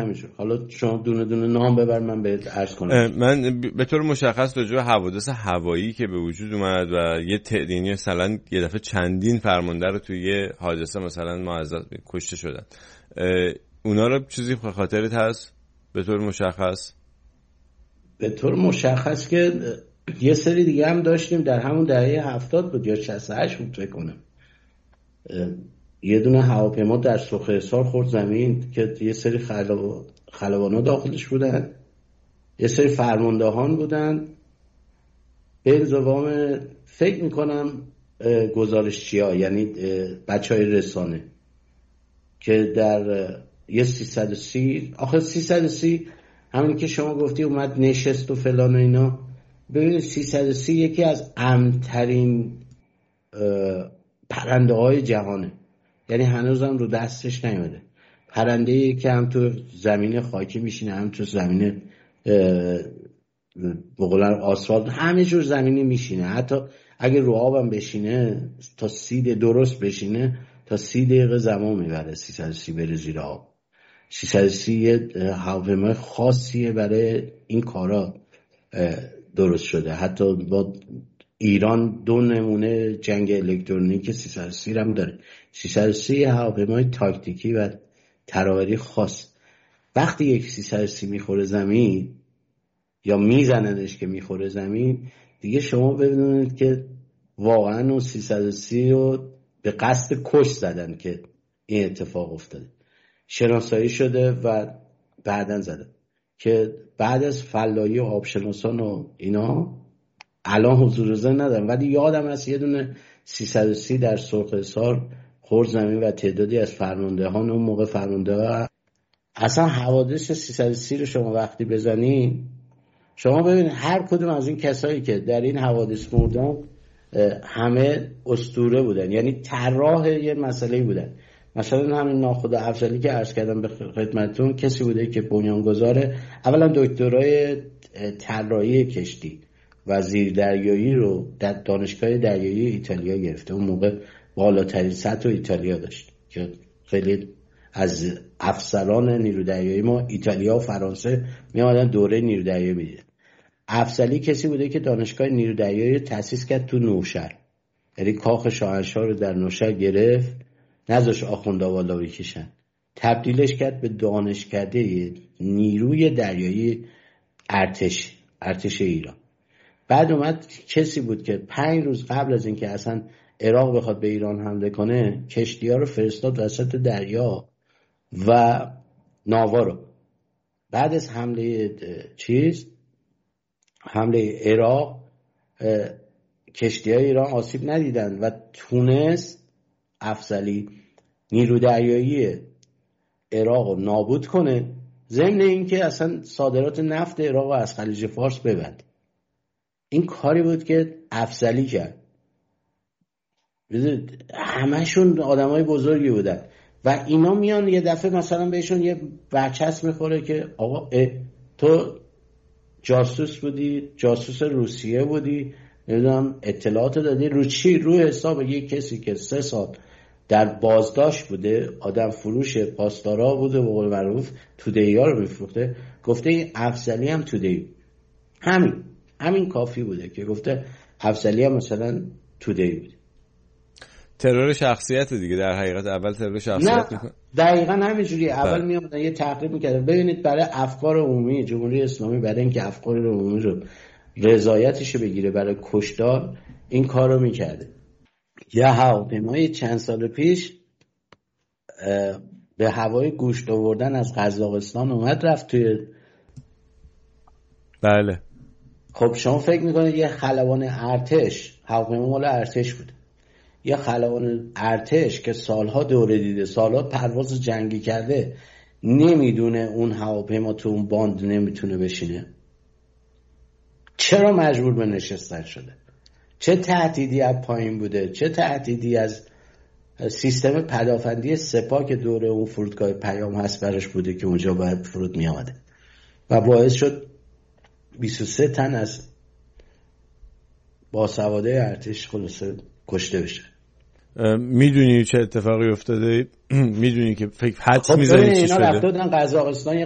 همینجور. حالا شما دونه دونه نام ببر من بهت عرض کنم. من به طور مشخص راجع به حوادث هوایی که به وجود اومد و یه تعدینی مثلا یه دفعه چندین فرمانده رو توی یه حادثه مثلا معزز کشته شدن، اونا رو چیزی خاطرت هست به طور مشخص؟ به طور مشخص که یه سری دیگه هم داشتیم در همون دهه 70 بود یا 68 بود فکر کنم. یه دونه هواپیما در سوخ حصار خورد زمین که یه سری خلبانا داخلش بودن، یه سری فرماندهان بودن، به انضمام فکر میکنم گزارشچی‌ها، یعنی بچهای رسانه که در یه 330 آخه 330 همین که شما گفتی اومد نشست و فلان و اینا. ببینید 330 یکی از امن‌ترین پرنده های جهانه، یعنی هنوزم رو دستش نیومده. پرنده‌ای که هم تو زمین خاکی میشینه هم تو زمین بقولن آسفالت، همه جور زمینی میشینه. حتی اگه رو آبم بشینه تا 30 درست بشینه تا 30 دقیقه زمان میبره 330 بره زیر آب. 330 یه هواپیمای خاصیه برای این کارا درست شده. حتی با ایران 2 نمونه جنگ الکترونیک 330 هم داره. 330 هواپیمای تاکتیکی و تراوری خاص. وقتی یک 330 میخوره زمین یا میزننش که میخوره زمین، دیگه شما بدونید که واقعا اون 330 رو به قصد کش زدن که این اتفاق افتاده. شناسایی شده و بعدن زدن که بعد از فلاحی و آبشناسان و اینا الان حضور ذهن ندارم، ولی یادم هست یه دونه 330 در سرخ حصار خورد زمین و تعدادی از فرماندهان اون موقع فرمانده اصلا حوادث 330 رو شما وقتی بزنین شما ببینید هر کدوم از این کسایی که در این حوادث مردن همه اسطوره بودن، یعنی طراح یه مسئله بودن. مثلا همین ناخدا افضلی که عرض کردم به خدمتتون کسی بوده که بنیانگذار اولا دکترای طراحی کشتی و زیردریایی رو در دانشگاه دریایی ایتالیا گرفته. اون موقع بالاترین سطح ایتالیا داشت که خیلی از افسران نیرو دریایی ما ایتالیا و فرانسه می اومدن دوره نیرو دریایی میدیدن. افضلی کسی بوده که دانشگاه نیرو دریایی تأسیس کرد تو نوشهر، یعنی کاخ شاهنشاه رو در نوشهر گرفت، نذاش آخوندا والا بکشن، تبدیلش کرد به دانشکده نیروی دریایی ارتش ایران. بعد اومد کسی بود که 5 روز قبل از اینکه اصلا عراق بخواد به ایران حمله کنه کشتی‌ها رو فرستاد وسط دریا و ناوا رو. بعد از حمله عراق کشتی‌های ایران آسیب ندیدن و تونست افضلی نیرو دریایی عراق رو نابود کنه، ضمن اینکه اصلا صادرات نفت عراق رو از خلیج فارس ببند. این کاری بود که افضلی کرد. همشون آدمای بزرگی بودن و اینا میان یه دفعه مثلا بهشون یه برچسب میخوره که آقا تو جاسوس بودی، جاسوس روسیه بودی، نمیدونم اطلاعات دادی رو چی؟ رو حساب یک کسی که 3 سال در بازداشت بوده، آدم فروش پاسدارا بوده، به قول معروف توده‌ای‌ها رو میفروخته. گفته این افضلی هم توده‌ای. همین کافی بوده که گفته افضلی هم مثلا توده‌ای بوده. ترور شخصیت دیگه در حقیقت اول ترور شخصیت میکنه. دقیقاً همینجوری اول میامدن یه تحقیق میکردن. ببینید برای افکار عمومی جمهوری اسلامی، برای اینکه افکار عمومی رو رضایتش بگیره برای کشتار این کار رو میکرده. یه هواپیمای چند سال پیش به هوای گوشت آوردن از قزاقستان اومد رفت توی بله. خب شما فکر میکنید یه خلبان ارتش، هواپیما مال ارتش بود، یه خلبان ارتش که سالها دوره دیده، سالها پرواز جنگی کرده، نمیدونه اون هواپیما تو اون باند نمیتونه بشینه؟ چرا مجبور به نشستن شده؟ چه تهدیدی از پایین بوده؟ چه تهدیدی از سیستم پدافندی سپاه که دوره اون فرودگاه پیام هست برش بوده که اونجا باید فرود می آمده و باعث شد 23 تن از باسواده ارتش خلاصه کشته بشه. میدونی چه اتفاقی افتاده؟ میدونی که فکر حدس میزنی چی شده؟ اینا رفته بودن قزاقستان